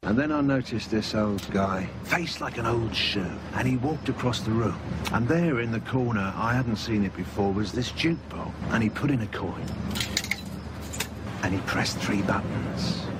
And then I noticed this old guy, faced like an old shoe, and he walked across the room. And there in the corner, I hadn't seen it before, was this jukebox. And he put in a coin. And he pressed 3 buttons.